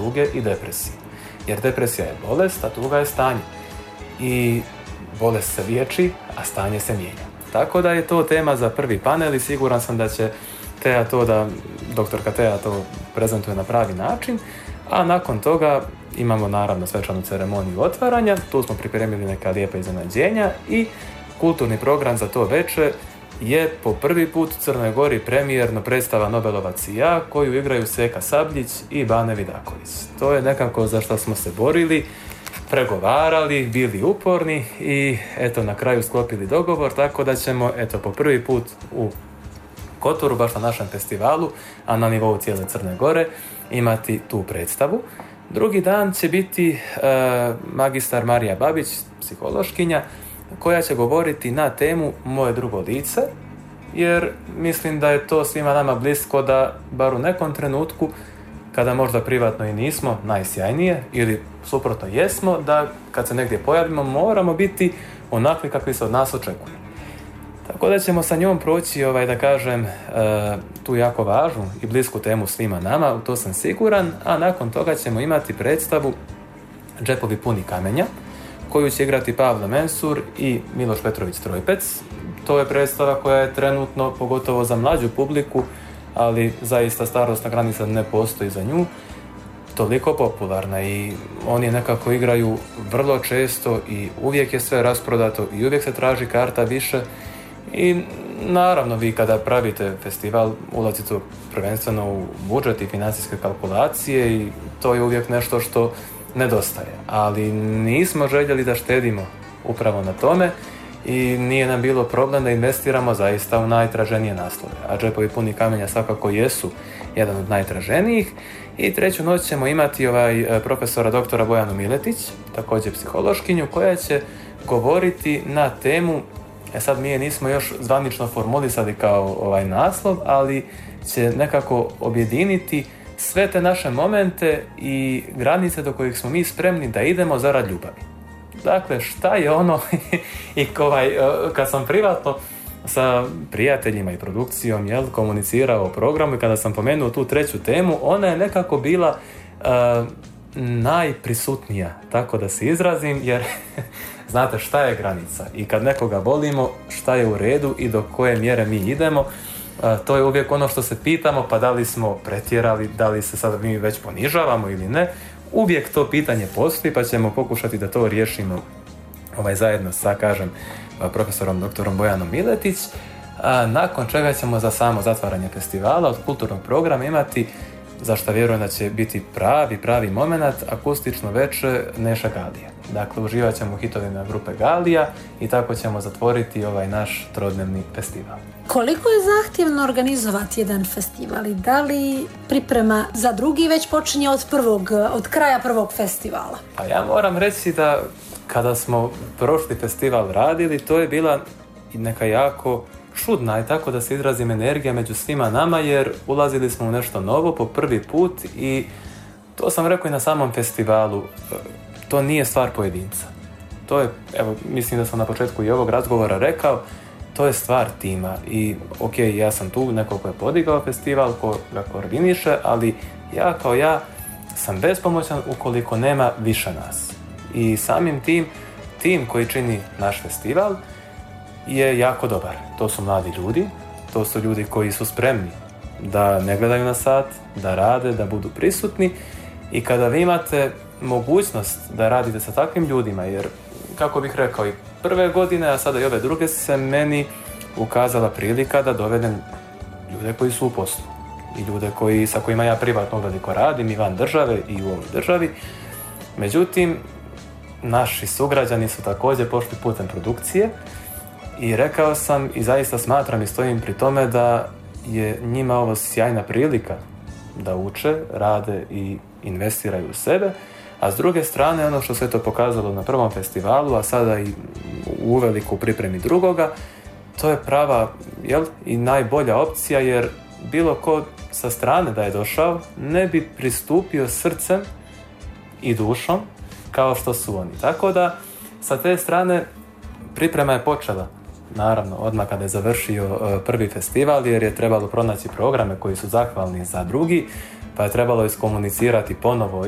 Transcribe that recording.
tuge i depresije. Jer depresija je bolest, a tuga je stanje. I bolest se liječi, a stanje se mijenja. Tako da je to tema za prvi panel i siguran sam da će doktorka Teja to prezentuje na pravi način, a nakon toga imamo naravno svečanu ceremoniju otvaranja, tu smo pripremili neka lijepa iznenađenja i kulturni program za to večer je po prvi put u Crnoj Gori premijerno predstava Nobelovac i ja, koju igraju Seka Sabljić i Bane Vidaković. To je nekako za što smo se borili, pregovarali, bili uporni i eto na kraju sklopili dogovor, tako da ćemo po prvi put u Kotoru, baš na našem festivalu, a na nivou cijele Crne Gore, imati tu predstavu. Drugi dan će biti magistar Marija Babić, psihološkinja, koja će govoriti na temu Moje drugo lice, jer mislim da je to svima nama blisko da bar u nekom trenutku, kada možda privatno i nismo najsjajnije ili suprotno jesmo, da kad se negdje pojavimo moramo biti onakvi kakvi se od nas očekuje. Tako da ćemo sa njom proći, tu jako važnu i blisku temu svima nama, u to sam siguran, a nakon toga ćemo imati predstavu Džepovi puni kamenja, koju će igrati Pavle Mensur i Miloš Petrović Trojpec. To je predstava koja je trenutno, pogotovo za mlađu publiku, ali zaista starosna granica ne postoji za nju, toliko popularna i oni je nekako igraju vrlo često i uvijek je sve rasprodato i uvijek se traži karta više. I naravno vi kada pravite festival ulazite prvenstveno u budžet i financijske kalkulacije i to je uvijek nešto što nedostaje. Ali nismo željeli da štedimo upravo na tome i nije nam bilo problem da investiramo zaista u najtraženije naslove. A Džepovi puni kamenja svakako jesu jedan od najtraženijih. I treću noć ćemo imati profesora doktora Bojanu Miletić, također psihološkinju, koja će govoriti na temu, sad mi je nismo još zvanično formulisali kao naslov, ali će nekako objediniti sve te naše momente i granice do kojih smo mi spremni da idemo zarad ljubavi. Dakle, šta je ono i kad sam privatno sa prijateljima i produkcijom komunicirao o programu i kada sam pomenuo tu treću temu, ona je nekako bila najprisutnija, tako da se izrazim, jer znate šta je granica i kad nekoga volimo, šta je u redu i do koje mjere mi idemo, to je uvijek ono što se pitamo, pa da li smo pretjerali, da li se sada mi već ponižavamo ili ne. Uvijek to pitanje postoji, pa ćemo pokušati da to riješimo zajedno sa, profesorom doktorom Bojanom Miletić, nakon čega ćemo za samo zatvaranje festivala od kulturnog programa imati, za što vjerujem da će biti pravi moment, akustično večer Neša Galija. Dakle, uživat ćemo u hitovima grupe Galija i tako ćemo zatvoriti naš trodnevni festival. Koliko je zahtjevno organizovati jedan festival i da li priprema za drugi već počinje od kraja prvog festivala? Pa ja moram reći da kada smo prošli festival radili, to je bila neka jako čudna i tako da se izrazim energija među svima nama, jer ulazili smo u nešto novo po prvi put i to sam rekao i na samom festivalu, to nije stvar pojedinca. To je, mislim da sam na početku i ovog razgovora rekao, to je stvar tima i ja sam tu neko ko je podigao festival, ko ga koordiniše, ali ja kao ja sam bespomoćan ukoliko nema više nas. I samim tim koji čini naš festival je jako dobar. To su mladi ljudi, to su ljudi koji su spremni da ne gledaju na sat, da rade, da budu prisutni i kada vi imate mogućnost da radite sa takvim ljudima, jer kako bih rekao i prve godine, a sada i ove druge se meni ukazala prilika da dovedem ljude koji su u poslu i ljude sa kojima ja privatno veliko radim i van države i u ovoj državi. Međutim, naši sugrađani su također pošli putem produkcije i rekao sam i zaista smatram i stojim pri tome da je njima ovo sjajna prilika da uče, rade i investiraju u sebe, a s druge strane ono što se to pokazalo na prvom festivalu, a sada i uveliko u pripremi drugoga, to je prava i najbolja opcija, jer bilo ko sa strane da je došao ne bi pristupio srcem i dušom kao što su oni. Tako da sa te strane priprema je počela. Naravno, odmah kada je završio prvi festival, jer je trebalo pronaći programe koji su zahvalni za drugi, pa je trebalo iskomunicirati ponovo